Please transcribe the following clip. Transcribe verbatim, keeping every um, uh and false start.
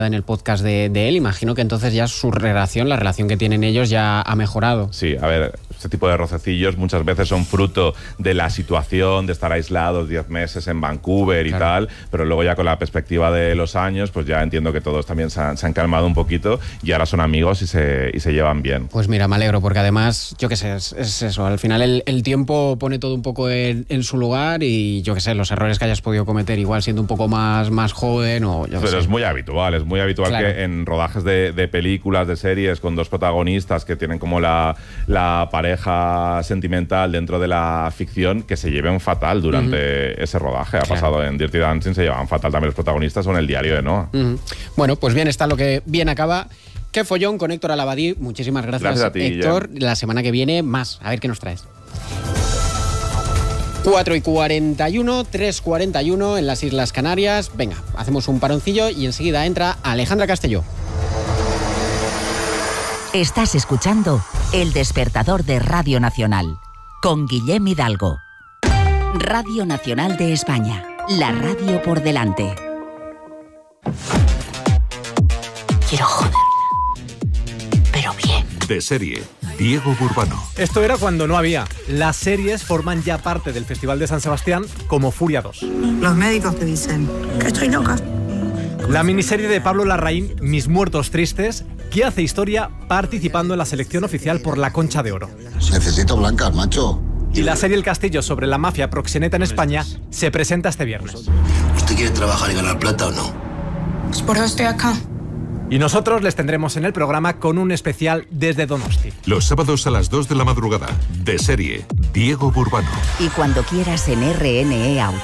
en el podcast de, de él, imagino que entonces ya su relación, la relación que tienen ellos ya ha mejorado. Sí, a ver, este tipo de rocecillos muchas veces son fruto de la situación, de estar aislados diez meses en Vancouver y claro. tal, pero luego ya con la perspectiva de los años, pues ya entiendo que todos también se han, se han calmado un poquito y ahora son amigos y se, y se llevan bien. Pues mira, me alegro, porque además, yo qué sé, es, es eso, al final el, el tiempo pone todo un poco en, en su lugar y yo qué sé, los errores que hayas podido cometer igual siendo un poco más, más joven o yo qué Pero sé. es muy habitual, es muy habitual claro. que en rodajes de, de películas, de series, con dos protagonistas que tienen como la, la pareja sentimental dentro de la ficción, que se lleven fatal durante uh-huh. ese rodaje. Ha claro. pasado en Dirty Dancing, se llevaban fatal también los protagonistas o en El diario de Noah. Uh-huh. Bueno, pues bien está lo que bien acaba. Qué follón con Héctor Alabadí. Muchísimas gracias, gracias a ti, Héctor. Jen. La semana que viene más. A ver qué nos traes. cuatro y cuarenta y uno, tres y cuarenta y uno en las Islas Canarias. Venga, hacemos un paroncillo y enseguida entra Alejandra Castelló. Estás escuchando El Despertador de Radio Nacional con Guillem Hidalgo. Radio Nacional de España, la radio por delante. Quiero joderla, pero bien. De serie, Diego Burbano. Esto era cuando no había. Las series forman ya parte del Festival de San Sebastián, como Furia dos. Los médicos te dicen que estoy loca. La miniserie de Pablo Larraín, Mis muertos tristes, que hace historia participando en la selección oficial por la Concha de Oro. Necesito blancas, macho. Y la serie El Castillo sobre la mafia proxeneta en España se presenta este viernes. ¿Usted quiere trabajar y ganar plata o no? Pues por eso estoy acá. Y nosotros les tendremos en el programa con un especial desde Donosti. Los sábados a las dos de la madrugada. De serie, Diego Burbano. Y cuando quieras en R N E Audio.